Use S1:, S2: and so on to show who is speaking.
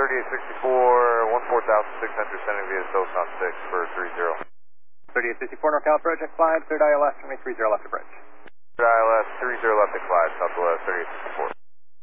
S1: 3864, 14,600, sending via Sosan 6 for 30.
S2: 3864 NorCal Project 5, third ILS, 30 left approach.
S1: Third ILS, 30 left to 5, Southwest 3864.